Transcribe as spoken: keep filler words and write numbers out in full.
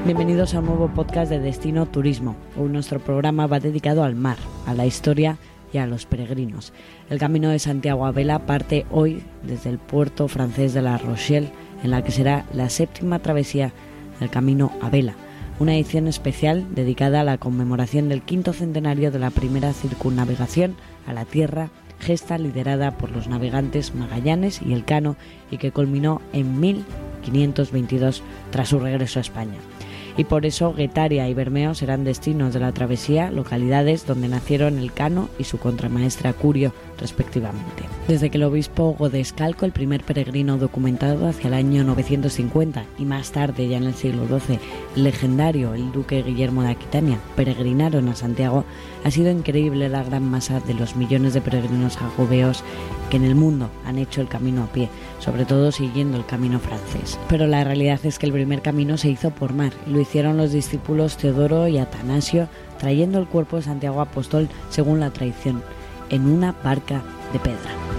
Bienvenidos a un nuevo podcast de Destino Turismo. Hoy nuestro programa va dedicado al mar, a la historia y a los peregrinos. El Camino de Santiago a vela parte hoy desde el puerto francés de La Rochelle, en la que será la séptima travesía del Camino a vela, una edición especial dedicada a la conmemoración del quinto centenario de la primera circunnavegación a la Tierra, gesta liderada por los navegantes Magallanes y Elcano y que culminó en mil quinientos veintidós tras su regreso a España. Y por eso Guetaria y Bermeo serán destinos de la travesía, localidades donde nacieron Elcano y su contramaestra Curio, respectivamente. Desde que el obispo Godescalco, el primer peregrino documentado hacia el año novecientos cincuenta, y más tarde, ya en el siglo doce, el legendario el duque Guillermo de Aquitania, peregrinaron a Santiago, ha sido increíble la gran masa de los millones de peregrinos jacobeos que en el mundo han hecho el camino a pie, sobre todo siguiendo el camino francés. Pero la realidad es que el primer camino se hizo por mar, y lo hicieron los discípulos Teodoro y Atanasio, trayendo el cuerpo de Santiago Apóstol, según la tradición, en una barca de pedra.